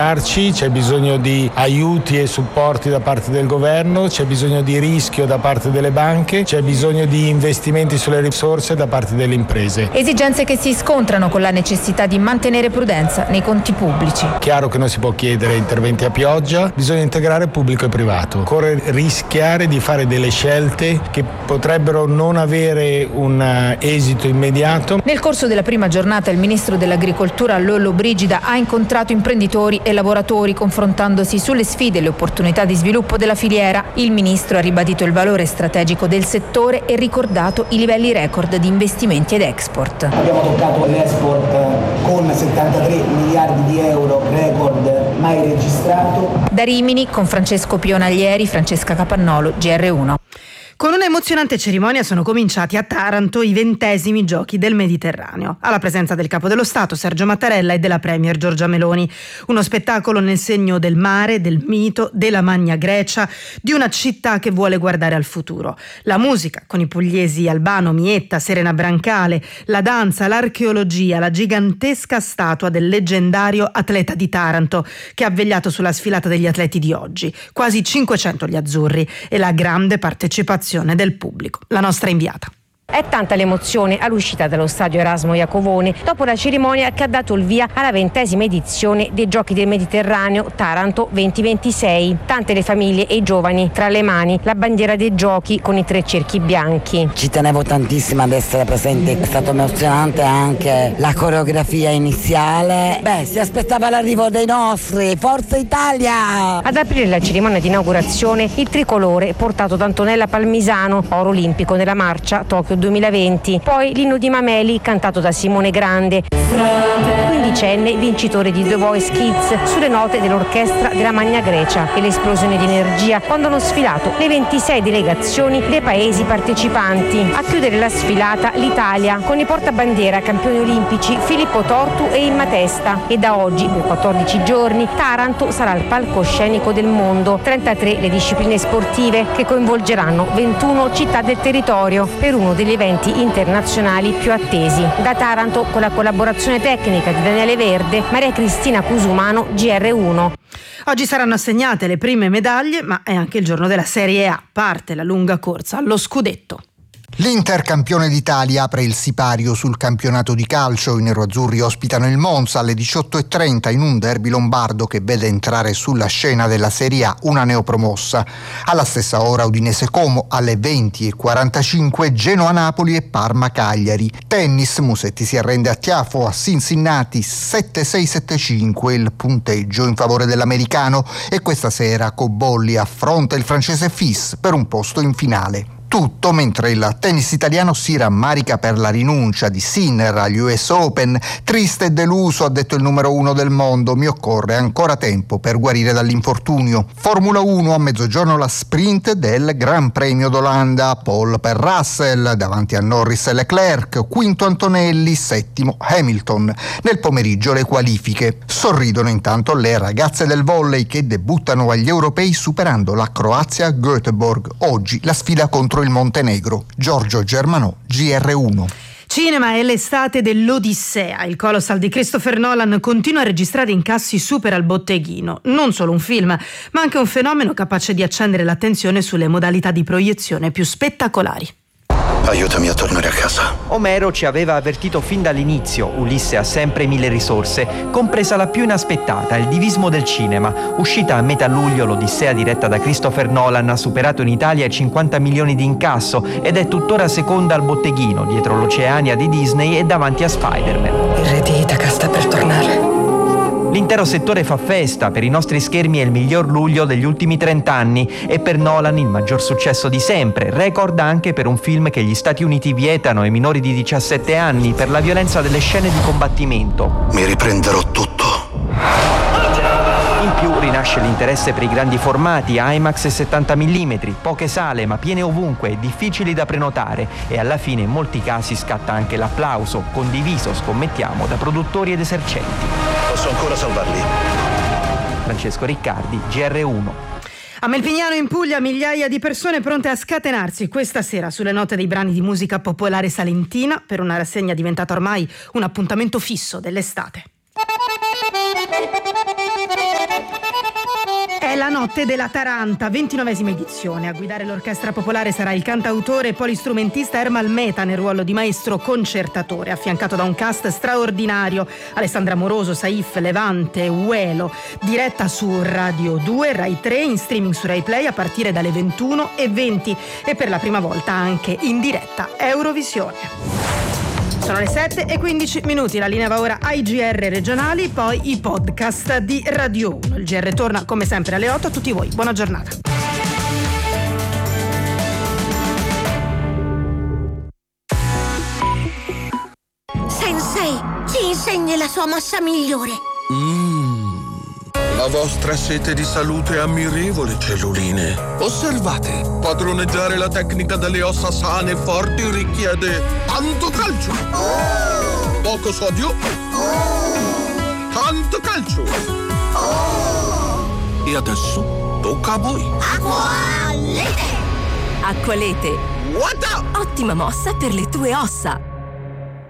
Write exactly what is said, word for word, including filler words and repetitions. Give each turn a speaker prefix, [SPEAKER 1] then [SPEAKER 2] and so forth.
[SPEAKER 1] marci, c'è bisogno di aiuti e supporti da parte del governo, c'è bisogno di rischio da parte delle banche, c'è bisogno di investimenti sulle risorse da parte delle imprese.
[SPEAKER 2] Esigenze che si scontrano con la necessità di mantenere prudenza nei conti pubblici.
[SPEAKER 1] Chiaro che non si può chiedere interventi a pioggia, bisogna integrare pubblico e privato. Occorre rischiare di fare delle scelte che potrebbero non avere un esito immediato.
[SPEAKER 2] Nel corso della prima giornata il ministro dell'Agricoltura Lollobrigida ha incontrato imprenditori e lavoratori confrontandosi sulle sfide e le opportunità di sviluppo della filiera. Il ministro ha ribadito il valore strategico del settore e ricordato i livelli record di investimenti ed export.
[SPEAKER 3] Abbiamo toccato l'export con settantatré miliardi di euro, record mai registrato.
[SPEAKER 2] Da Rimini con Francesco Pionaglieri, Francesca Capannolo, G R uno.
[SPEAKER 4] Con una emozionante cerimonia sono cominciati a Taranto i ventesimi Giochi del Mediterraneo, alla presenza del Capo dello Stato Sergio Mattarella e della Premier Giorgia Meloni. Uno spettacolo nel segno del mare, del mito, della Magna Grecia, di una città che vuole guardare al futuro. La musica con i pugliesi Albano, Mietta, Serena Brancale, la danza, l'archeologia, la gigantesca statua del leggendario atleta di Taranto che ha vegliato sulla sfilata degli atleti di oggi. Quasi cinquecento gli azzurri e la grande partecipazione del pubblico. La nostra inviata.
[SPEAKER 5] È tanta l'emozione all'uscita dallo stadio Erasmo Iacovone dopo la cerimonia che ha dato il via alla ventesima edizione dei Giochi del Mediterraneo Taranto duemilaventisei. Tante le famiglie e i giovani, tra le mani la bandiera dei Giochi con i tre cerchi bianchi.
[SPEAKER 6] Ci tenevo tantissimo ad essere presente, è stato emozionante anche la coreografia iniziale. Beh, si aspettava l'arrivo dei nostri, Forza Italia!
[SPEAKER 5] Ad aprire la cerimonia di inaugurazione il tricolore portato da Antonella Palmisano, oro olimpico nella marcia Tokyo duemilaventi, poi l'inno di Mameli cantato da Simone Grande, quindicenne vincitore di The Voice Kids, sulle note dell'orchestra della Magna Grecia, e l'esplosione di energia quando hanno sfilato le ventisei delegazioni dei paesi partecipanti. A chiudere la sfilata l'Italia con i portabandiera campioni olimpici Filippo Tortu e Imma Testa, e da oggi per quattordici giorni Taranto sarà il palcoscenico del mondo. trentatré le discipline sportive che coinvolgeranno ventuno città del territorio per uno degli eventi internazionali più attesi. Da Taranto, con la collaborazione tecnica di Daniele Verde, Maria Cristina Cusumano, G R uno.
[SPEAKER 4] Oggi saranno assegnate le prime medaglie, ma è anche il giorno della Serie A. Parte la lunga corsa allo scudetto.
[SPEAKER 7] L'Inter, campione d'Italia, apre il sipario sul campionato di calcio. I neroazzurri ospitano il Monza alle diciotto e trenta in un derby lombardo che vede entrare sulla scena della Serie A una neopromossa. Alla stessa ora Udinese-Como, alle venti e quarantacinque Genoa-Napoli e Parma-Cagliari. Tennis, Musetti si arrende a Tiafo a Cincinnati, sette sei sette cinque il punteggio in favore dell'americano, e questa sera Cobolli affronta il francese Fils per un posto in finale. Tutto mentre il tennis italiano si rammarica per la rinuncia di Sinner agli U S Open. Triste e deluso, ha detto il numero uno del mondo, mi occorre ancora tempo per guarire dall'infortunio. Formula uno, a mezzogiorno la sprint del Gran Premio d'Olanda. Pole per Russell, davanti a Norris e Leclerc, quinto Antonelli, settimo Hamilton. Nel pomeriggio le qualifiche. Sorridono intanto le ragazze del volley che debuttano agli europei superando la Croazia a Göteborg. Oggi la sfida contro il Montenegro. Giorgio Germanò, G R uno.
[SPEAKER 4] Cinema è l'estate dell'Odissea. Il colossal di Christopher Nolan continua a registrare incassi super al botteghino. Non solo un film, ma anche un fenomeno capace di accendere l'attenzione sulle modalità di proiezione più spettacolari.
[SPEAKER 8] Aiutami a tornare a casa.
[SPEAKER 9] Omero ci aveva avvertito fin dall'inizio: Ulisse ha sempre mille risorse, compresa la più inaspettata, il divismo del cinema. Uscita a metà luglio, l'Odissea diretta da Christopher Nolan ha superato in Italia i cinquanta milioni di incasso ed è tuttora seconda al botteghino, dietro l'Oceania di Disney e davanti a Spider-Man.
[SPEAKER 10] Il re di Itaca sta per tornare.
[SPEAKER 9] L'intero settore fa festa, per i nostri schermi è il miglior luglio degli ultimi trent'anni e per Nolan il maggior successo di sempre, record anche per un film che gli Stati Uniti vietano ai minori di diciassette anni per la violenza delle scene di combattimento.
[SPEAKER 8] Mi riprenderò tutto.
[SPEAKER 9] In più rinasce l'interesse per i grandi formati, IMAX e settanta millimetri, poche sale ma piene ovunque, difficili da prenotare, e alla fine in molti casi scatta anche l'applauso, condiviso, scommettiamo, da produttori ed esercenti.
[SPEAKER 8] Posso ancora salvarli.
[SPEAKER 9] Francesco Riccardi, G R uno.
[SPEAKER 4] A Melpignano in Puglia migliaia di persone pronte a scatenarsi questa sera sulle note dei brani di musica popolare salentina per una rassegna diventata ormai un appuntamento fisso dell'estate. notte della Taranta, ventinovesima edizione. A guidare l'orchestra popolare sarà il cantautore e polistrumentista Ermal Meta nel ruolo di maestro concertatore, affiancato da un cast straordinario: Alessandra Moroso, Saif, Levante, Uelo. Diretta su Radio due, Rai tre, in streaming su Rai Play a partire dalle ventuno e venti e per la prima volta anche in diretta Eurovisione. Sono le sette e quindici minuti, la linea va ora ai G R regionali, poi i podcast di Radio uno. Il G R torna come sempre alle otto. A tutti voi, buona giornata.
[SPEAKER 11] Sensei, ci insegni la sua mossa migliore.
[SPEAKER 12] Mmm, la vostra sete di salute è ammirevole, celluline. Osservate, padroneggiare la tecnica delle ossa sane e forti richiede tanto calcio, oh! Poco sodio, oh! Tanto calcio, oh! E adesso tocca a voi.
[SPEAKER 11] Acqualete!
[SPEAKER 13] Acqualete,
[SPEAKER 12] What?
[SPEAKER 13] ottima mossa per le tue ossa.